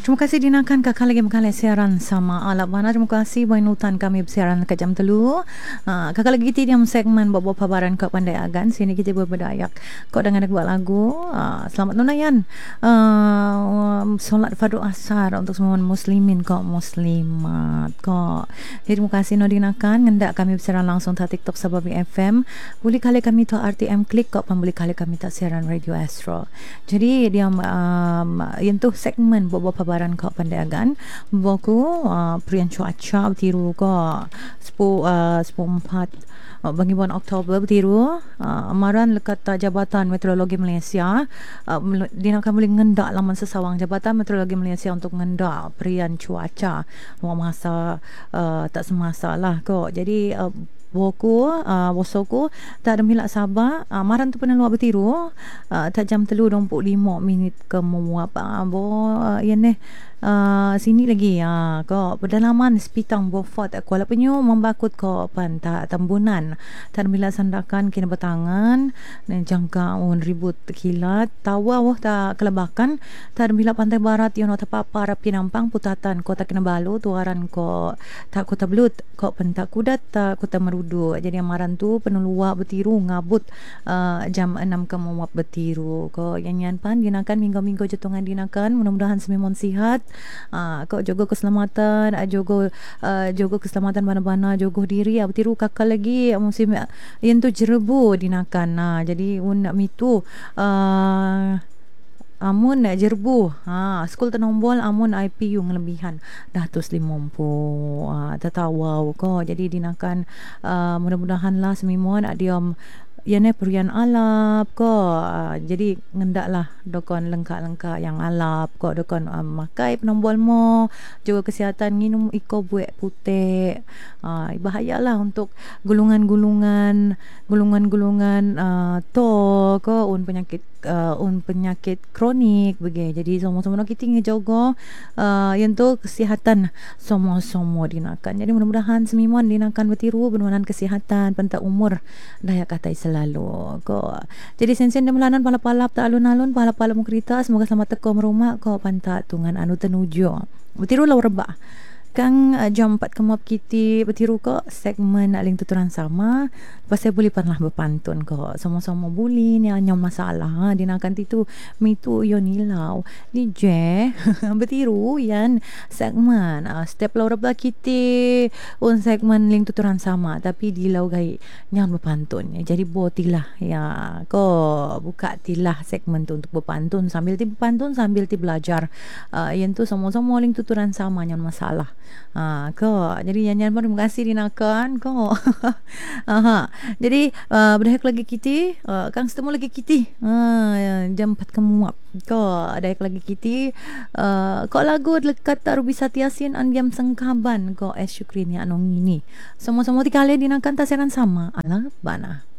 Terima kasih dinakan kakak lagi berkali siaran sama Alap Mana. Terima kasih bainutan kami bersiaran ke jam telu. Kakak lagi kita diam segmen bawa paparan kau pandai agan. Sini kita berbedayak. Kau dengan nak buat lagu. Selamat nunayan. Solat fardu asar untuk semua muslimin kau muslimat kau. Jadi terima kasih no dinakan. Ngendak kami bersiaran langsung tak TikTok Sababi FM. Boleh kali kami tu RTM klik kau pun boleh kali kami tak siaran Radio Astro. Jadi dia yang tu segmen bawa paparan kau pandai agan boku perian cuaca bertiru ko 10 4 bagi bulan Oktober bertiru amaran lekat Jabatan Meteorologi Malaysia dinakan boleh ngendak laman sesawang Jabatan Meteorologi Malaysia untuk ngendak perian cuaca masa tak semasa lah ko. Jadi bosoku tak ada milak sabar maran tu pernah luar bertiru tak jam 3:25 minit ke memuap yang sini lagi ko pedalaman Sepitang Beaufort Kuala Penyu membakut ko pantai Tambunan tak ada milak sandakan kena bertangan dan jangka ribut kilat tawa tak kelebakan tak ada milak pantai barat yang terpapar Pinampang Putatan Kota Kinabalu Tuaran ko tak Kota Belut ko pentak kudat tak Kota Merudu. Jadi amaran tu penuh luar bertiru ngabut jam 6 ke muap bertiru ko yang pan dinakan minggu-minggu jetungan dinakan mudah-mudahan sememon sihat kau jaga keselamatan jaga keselamatan mana-mana jaga diri bertiru kakak lagi musim yang tu jerebu dinakan jadi nak mitu amun nak jerbu skul tenombol amun IPU ngelebihan dah tus 50 tertawa ko jadi dinakan mudah-mudahan lah semimon adiam yana perian alap ko jadi ngendak lah dokon lengkap-lengkap yang alap ko dokon makai penombol mo jaga kesihatan minum iko buek putih bahayalah untuk gulungan-gulungan to ko penyakit kronik begitu. Jadi semua-semua kita ngejaga yang tu kesihatan semua dinakan. Jadi mudah-mudahan semimon dinakan bertiru benuanan kesihatan pentak umur daya katai selalu ko. Jadi sensen demelanan palap-palap tak alun-alun palap-palap mukrita semoga selamat teko merumah ko pantak tungan anu tenuju. Bertiru lau rebah. Kang jam 4 kemap kiti bertiru ko segmen aling tuturan sama pasal boleh pernah berpantun ko sama-sama boleh ni hanya masalah dinakan titu mitu yo nilau DJ bertiru yan segmen step lau rebah kiti un segmen ling tuturan sama tapi di lau gai nyam berpantun jadi botilah ya ko buka tilah segmen tu untuk berpantun sambil ti belajar yang tu sama-sama ling tuturan sama nyam masalah ko jadi nyanyian pun terima kasih dinakan ko jadi berdayak lagi kita kang setemu lagi kita jam 4 kemuap ko dayak lagi kita ko lagu lekat Ruby Satiasin Andiam Sengkaban ko Syukrinya anong ini semua-semua tikale dinakan tasiran sama ala bana.